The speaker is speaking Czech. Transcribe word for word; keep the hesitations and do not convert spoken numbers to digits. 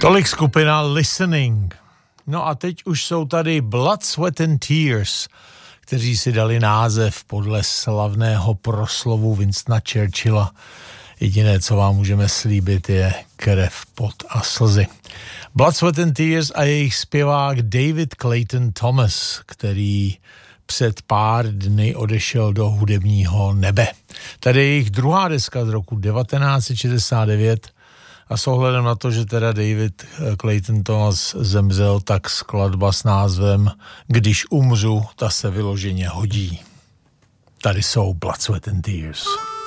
Tolik skupina Listening. No a teď už jsou tady Blood, Sweat and Tears, kteří si dali název podle slavného proslovu Winstona Churchilla. Jediné, co vám můžeme slíbit, je krev, pot a slzy. Blood, Sweat and Tears a jejich zpěvák David Clayton Thomas, který před pár dny odešel do hudebního nebe. Tady je jejich druhá deska z roku devatenáct set šedesát devět a s ohledem na to, že teda David Clayton Thomas zemřel, tak skladba s názvem Když umřu, ta se vyloženě hodí. Tady jsou Blood, Sweat and Tears.